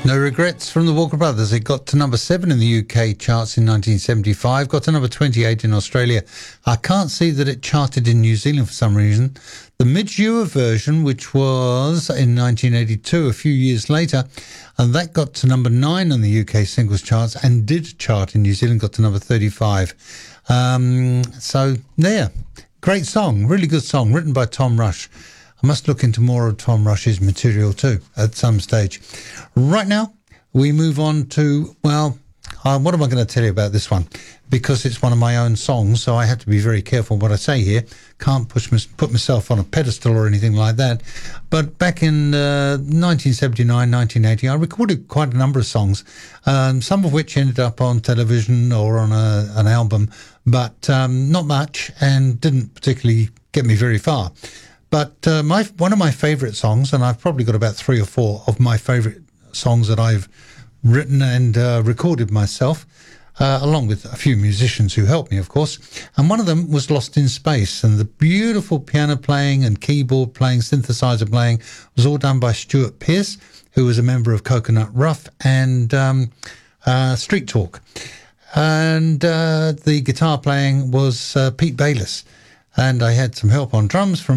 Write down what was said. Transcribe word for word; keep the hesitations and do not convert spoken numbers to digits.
No Regrets from the Walker Brothers. It got to number seven in the U K charts in nineteen seventy-five, got to number twenty-eight in Australia. I can't see that it charted in New Zealand for some reason. The Midge Ure version, which was in nineteen eighty-two, a few years later, and that got to number nine on the U K singles charts and did chart in New Zealand, got to number thirty-five. Um, so, there. Great song, really good song, written by Tom Rush. I must look into more of Tom Rush's material too at some stage. Right now, we move on to, well, uh, what am I going to tell you about this one? Because it's one of my own songs, so I have to be very careful what I say here. Can't push my, put myself on a pedestal or anything like that. But back in uh, nineteen seventy-nine, nineteen eighty, I recorded quite a number of songs, um, some of which ended up on television or on a, an album, but um, not much, and didn't particularly get me very far. But uh, my one of my favourite songs, and I've probably got about three or four of my favourite songs that I've written and uh, recorded myself, uh, along with a few musicians who helped me, of course. And one of them was Lost in Space. And the beautiful piano playing and keyboard playing, synthesizer playing, was all done by Stuart Pearce, who was a member of Coconut Rough and um, uh, Street Talk. And uh, the guitar playing was uh, Pete Bayliss. And I had some help on drums from